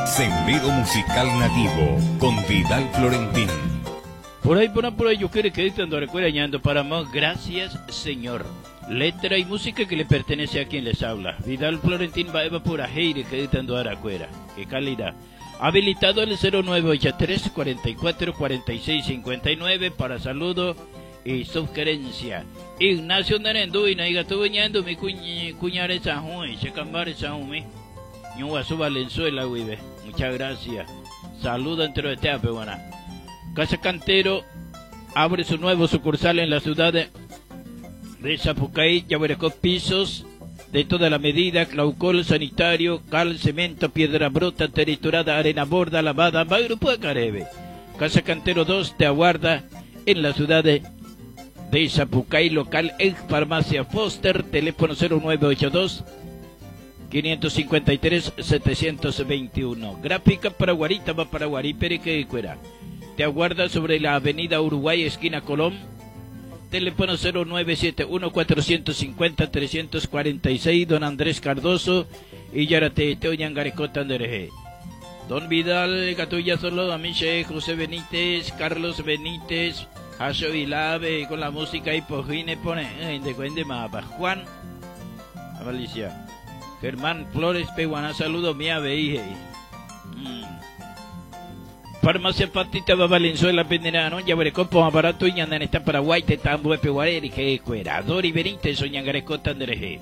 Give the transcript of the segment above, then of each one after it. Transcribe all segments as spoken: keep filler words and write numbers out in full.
Sendero Musical Nativo con Vidal Florentín. Por ahí, por ahí, por ahí, yo quiero que estén recuerdo para más. Gracias, Señor. Letra y música que le pertenece a quien les habla. Vidal Florentín va a por ajeire que estén aracuera. Qué calidad. Habilitado el cero nueve ocho tres, cuatro cuatro, cuatro seis cinco nueve para saludo y sugerencia. Ignacio Narendú y Naiga tuñando mi cuñare San Juan, se cambare San Juan. Yo a su Valenzuela, vive. Muchas gracias. Saludo entre este apeguana. Casa Cantero abre su nuevo sucursal en la ciudad de, de Zapucay, Yaguarecó, pisos de toda la medida, claucol sanitario, cal, cemento, piedra bruta, triturada, arena borda, lavada, Grupo de Carebe. Casa Cantero dos te aguarda en la ciudad de, de Zapucay, local en Farmacia Foster, teléfono cero nueve ocho dos, cinco cinco tres, siete dos uno. Gráfica para Guarita, va para Guaripere que cuera. Te aguarda sobre la avenida Uruguay, esquina Colón. Teléfono cero nueve siete uno, cuatro cinco cero, tres cuatro seis, don Andrés Cardoso y Yarate Teoñangarecota Andereje. Don Vidal, Catuya Solo, Amiche, José Benítez, Carlos Benítez, Hacho Vilave, con la música y Pojine pone, eh, de cuende mapa. Juan, Alicia, Germán Flores, Peguana, saludo, mía, veije. Mm. Farmacia Patita va Valenzuela Penderano, Yaguarecó, aparato y andan está Paraguay, te tambo de Peguareri, que cuera, Dori Benítez, Soñangarecota Andereje.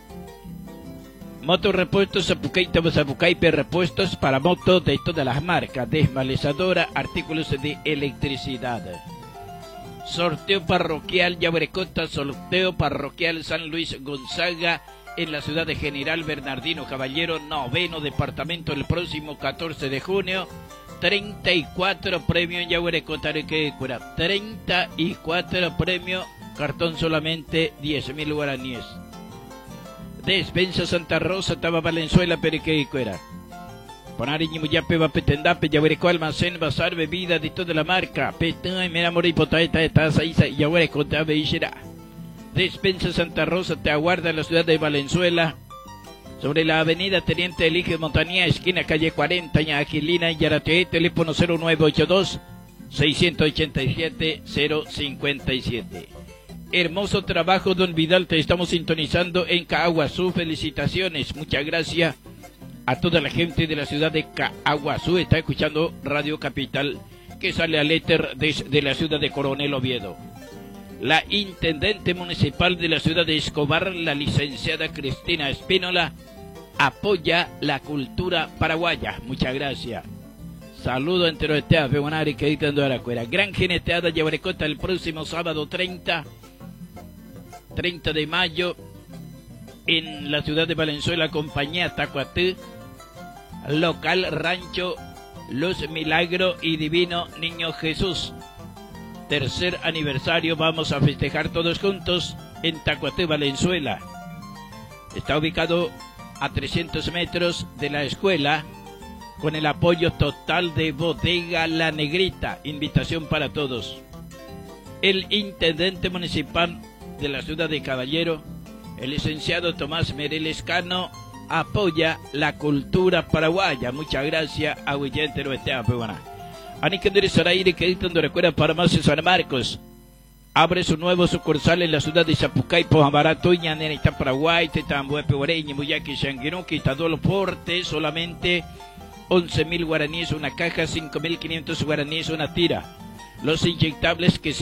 Moto repuestos, Zapucay, Zapucay, repuestos para motos de todas las marcas, desmalezadora, artículos de electricidad. Sorteo parroquial Yaguarecota, sorteo parroquial San Luis Gonzaga, en la ciudad de General Bernardino Caballero, noveno departamento, el próximo catorce de junio. treinta y cuatro premios en Yaguarecota, que cura. treinta y cuatro premios, cartón solamente diez mil guaraníes. Despensa Santa Rosa, Taba Valenzuela, Pereque cuera. Ponari Muyape, Vapetendape, Yaguarecó, almacén, bazar, bebida de toda la marca. Petán, mera moripota, esta, esta, esta, Yaguarecota, Beishera. Despensa Santa Rosa te aguarda en la ciudad de Valenzuela, sobre la avenida Teniente Elige Montañía, esquina calle cuarenta, Aquilina y Yarate, teléfono cero nueve ocho dos, seis ocho siete, cero cinco siete. Hermoso trabajo, don Vidal, te estamos sintonizando en Caaguazú, felicitaciones, muchas gracias a toda la gente de la ciudad de Caaguazú, está escuchando Radio Capital, que sale al éter desde la ciudad de Coronel Oviedo. La intendente municipal de la ciudad de Escobar, la licenciada Cristina Espínola, apoya la cultura paraguaya. Muchas gracias. Saludo entre los teas, Peguanari, que editando Aracuera. Gran geneteada Yaguarecota el próximo sábado treinta de mayo en la ciudad de Valenzuela, compañía Tacuatí, local Rancho Luz Milagro y Divino Niño Jesús. Tercer aniversario, vamos a festejar todos juntos en Tacuatí, Valenzuela. Está ubicado a trescientos metros de la escuela, con el apoyo total de Bodega La Negrita. Invitación para todos. El intendente municipal de la ciudad de Caballero, el licenciado Tomás Mereles Cano, apoya la cultura paraguaya. Muchas gracias a Huyente Nuestra Peguana. Aníquendere Saraire, que editando recuerda para más en San Marcos. Abre su nuevo sucursal en la ciudad de Zapucay, Pojamarato, Ñanenita, Paraguay, Tetambo, Peguareña, Muyaki, Shanguiruki, Tadolo Porte, solamente once mil guaraníes una caja, cinco mil quinientos guaraníes una tira. Los inyectables que